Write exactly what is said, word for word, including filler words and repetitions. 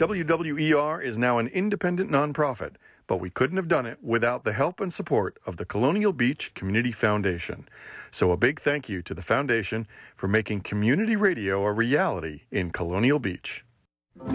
W W E R is now an independent nonprofit, but we couldn't have done it without the help and support of the Colonial Beach Community Foundation. So a big thank you to the foundation for making community radio a reality in Colonial Beach.